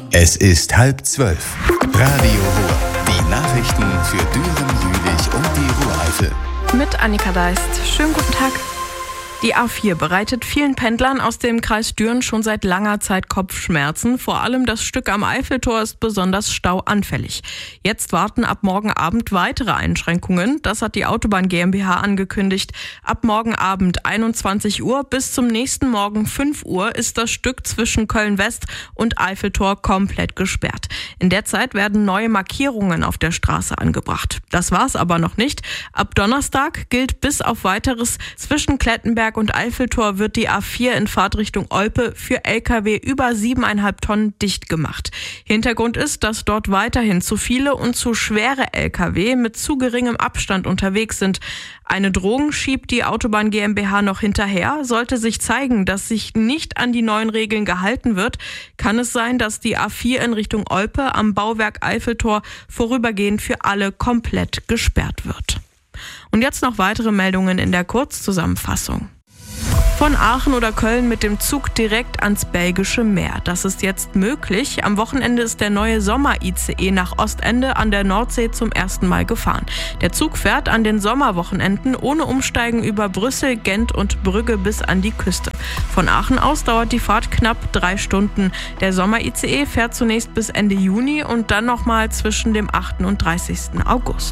Es ist 11:30. Radio Ruhr. Die Nachrichten für Düren, Jülich und die Ruhr-Eifel. Mit Annika Deist. Schönen guten Tag. Die A4 bereitet vielen Pendlern aus dem Kreis Düren schon seit langer Zeit Kopfschmerzen. Vor allem das Stück am Eiffeltor ist besonders stauanfällig. Jetzt warten ab morgen Abend weitere Einschränkungen. Das hat die Autobahn GmbH angekündigt. Ab morgen Abend 21 Uhr bis zum nächsten Morgen 5 Uhr ist das Stück zwischen Köln-West und Eiffeltor komplett gesperrt. In der Zeit werden neue Markierungen auf der Straße angebracht. Das war's aber noch nicht. Ab Donnerstag gilt bis auf Weiteres zwischen Klettenberg und Eiffeltor wird die A4 in Fahrtrichtung Olpe für Lkw über 7,5 Tonnen dicht gemacht. Hintergrund ist, dass dort weiterhin zu viele und zu schwere Lkw mit zu geringem Abstand unterwegs sind. Eine Drohung schiebt die Autobahn GmbH noch hinterher. Sollte sich zeigen, dass sich nicht an die neuen Regeln gehalten wird, kann es sein, dass die A4 in Richtung Olpe am Bauwerk Eiffeltor vorübergehend für alle komplett gesperrt wird. Und jetzt noch weitere Meldungen in der Kurzzusammenfassung. Von Aachen oder Köln mit dem Zug direkt ans Belgische Meer. Das ist jetzt möglich. Am Wochenende ist der neue Sommer-ICE nach Ostende an der Nordsee zum ersten Mal gefahren. Der Zug fährt an den Sommerwochenenden ohne Umsteigen über Brüssel, Gent und Brügge bis an die Küste. Von Aachen aus dauert die Fahrt knapp 3 Stunden. Der Sommer-ICE fährt zunächst bis Ende Juni und dann nochmal zwischen dem 8. und 30. August.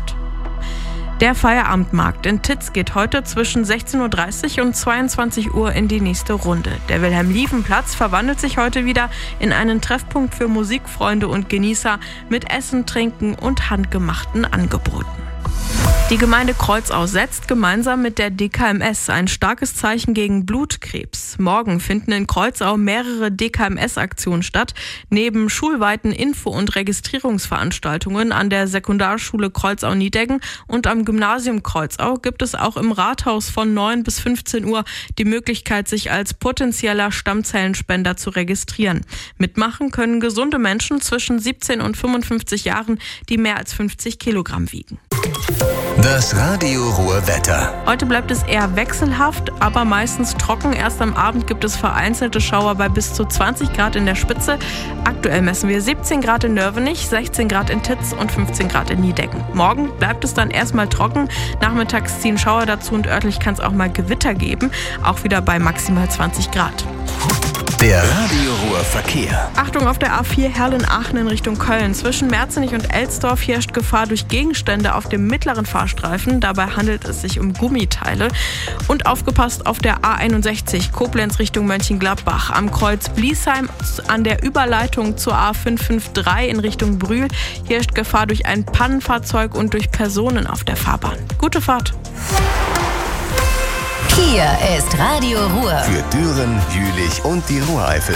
Der Feierabendmarkt in Titz geht heute zwischen 16:30 und 22 Uhr in die nächste Runde. Der Wilhelm-Lieven-Platz verwandelt sich heute wieder in einen Treffpunkt für Musikfreunde und Genießer mit Essen, Trinken und handgemachten Angeboten. Die Gemeinde Kreuzau setzt gemeinsam mit der DKMS ein starkes Zeichen gegen Blutkrebs. Morgen finden in Kreuzau mehrere DKMS-Aktionen statt. Neben schulweiten Info- und Registrierungsveranstaltungen an der Sekundarschule Kreuzau-Niedecken und am Gymnasium Kreuzau gibt es auch im Rathaus von 9 bis 15 Uhr die Möglichkeit, sich als potenzieller Stammzellenspender zu registrieren. Mitmachen können gesunde Menschen zwischen 17 und 55 Jahren, die mehr als 50 Kilogramm wiegen. Das Radio Ruhr Wetter. Heute bleibt es eher wechselhaft, aber meistens trocken. Erst am Abend gibt es vereinzelte Schauer bei bis zu 20 Grad in der Spitze. Aktuell messen wir 17 Grad in Nörvenich, 16 Grad in Titz und 15 Grad in Niedecken. Morgen bleibt es dann erstmal trocken. Nachmittags ziehen Schauer dazu und örtlich kann es auch mal Gewitter geben. Auch wieder bei maximal 20 Grad. Der Radio Ruhr Verkehr. Achtung auf der A4 Herrlen-Aachen in Richtung Köln. Zwischen Merzenich und Elsdorf herrscht Gefahr durch Gegenstände auf dem mittleren Fahrstreifen. Dabei handelt es sich um Gummiteile. Und aufgepasst auf der A61 Koblenz Richtung Mönchengladbach. Am Kreuz Bliesheim an der Überleitung zur A553 in Richtung Brühl herrscht Gefahr durch ein Pannenfahrzeug und durch Personen auf der Fahrbahn. Gute Fahrt! Hier ist Radio Ruhr. Für Düren, Jülich und die Ruhr-Eifel.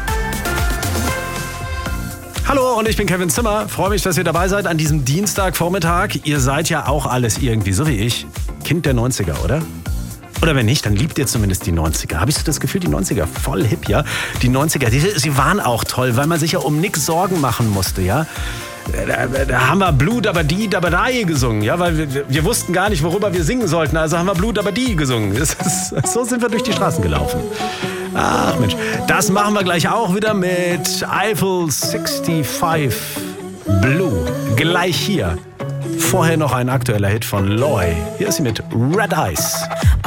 Hallo, und ich bin Kevin Zimmer. Freue mich, dass ihr dabei seid an diesem Dienstagvormittag. Ihr seid ja auch alles irgendwie, so wie ich, Kind der 90er, oder? Oder wenn nicht, dann liebt ihr zumindest die 90er. Habe ich so das Gefühl, die 90er, voll hip, ja? Die 90er, sie waren auch toll, weil man sich ja um nichts Sorgen machen musste, ja? Da haben wir Blue Dabadi Dabadai gesungen, ja, weil wir wussten gar nicht, worüber wir singen sollten, also haben wir Blue Dabadi gesungen. So sind wir durch die Straßen gelaufen. Ach Mensch, das machen wir gleich auch wieder mit Eiffel 65 Blue. Gleich hier. Vorher noch ein aktueller Hit von Loy. Hier ist sie mit Red Eyes.